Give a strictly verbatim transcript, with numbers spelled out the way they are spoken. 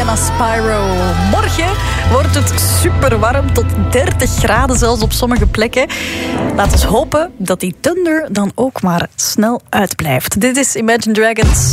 Diana Spyro. Morgen wordt het super warm, tot dertig graden zelfs op sommige plekken. Laten we hopen dat die thunder dan ook maar snel uitblijft. Dit is Imagine Dragons.